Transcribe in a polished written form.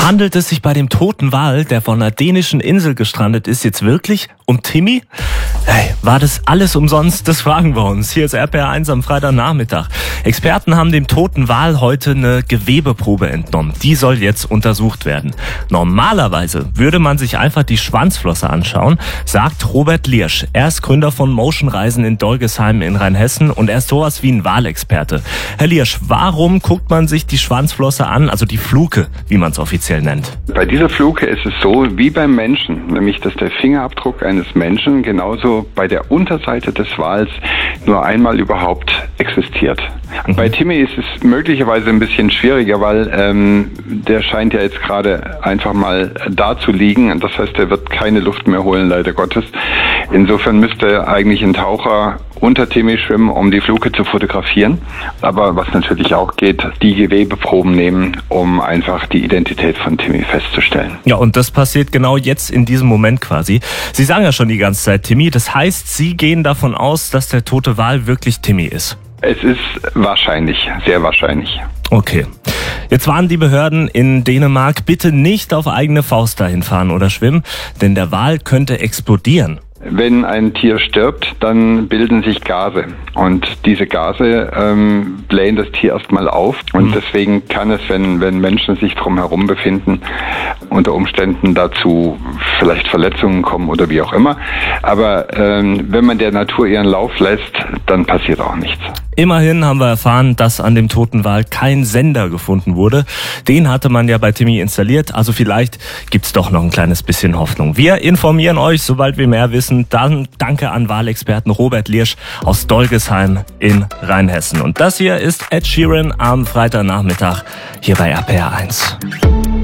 Handelt es sich bei dem toten Wal, der von einer dänischen Insel gestrandet ist, jetzt wirklich um Timmy? Hey, war das alles umsonst? Das fragen wir uns. Hier ist RPR1 am Freitagnachmittag. Experten haben dem toten Wal heute eine Gewebeprobe entnommen. Die soll jetzt untersucht werden. Normalerweise würde man sich einfach die Schwanzflosse anschauen, sagt Robert Liersch. Er ist Gründer von Motion Reisen in Dolgesheim in Rheinhessen und er ist sowas wie ein Walexperte. Herr Liersch, warum guckt man sich die Schwanzflosse an, also die Fluke, wie man es offiziell nennt? Bei dieser Fluke ist es so wie beim Menschen, nämlich dass der Fingerabdruck eines Menschen genauso bei der Unterseite des Wals nur einmal überhaupt existiert. Bei Timmy ist es möglicherweise ein bisschen schwieriger, weil der scheint ja jetzt gerade einfach mal da zu liegen. Das heißt, er wird keine Luft mehr holen, leider Gottes. Insofern müsste eigentlich ein Taucher unter Timmy schwimmen, um die Fluke zu fotografieren. Aber was natürlich auch geht, die Gewebeproben nehmen, um einfach die Identität von Timmy festzustellen. Ja, und das passiert genau jetzt in diesem Moment quasi. Sie sagen ja schon die ganze Zeit Timmy. Das heißt, Sie gehen davon aus, dass der tote Wal wirklich Timmy ist. Es ist wahrscheinlich, sehr wahrscheinlich. Okay. Jetzt warnen die Behörden in Dänemark, bitte nicht auf eigene Faust dahin fahren oder schwimmen, denn der Wal könnte explodieren. Wenn ein Tier stirbt, dann bilden sich Gase und diese Gase blähen das Tier erstmal auf und deswegen kann es, wenn Menschen sich drumherum befinden, unter Umständen dazu vielleicht Verletzungen kommen oder wie auch immer. Aber wenn man der Natur ihren Lauf lässt, dann passiert auch nichts. Immerhin haben wir erfahren, dass an dem toten Wal kein Sender gefunden wurde. Den hatte man ja bei Timmy installiert, also vielleicht gibt's doch noch ein kleines bisschen Hoffnung. Wir informieren euch, sobald wir mehr wissen. Dann danke an Walexperten Robert Liersch aus Dolgesheim in Rheinhessen. Und das hier ist Ed Sheeran am Freitagnachmittag hier bei RPR1.